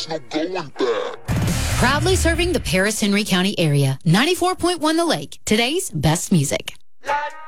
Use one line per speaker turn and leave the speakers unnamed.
no going back.
Proudly serving the Paris-Henry County area. 94.1 The Lake. Today's best music.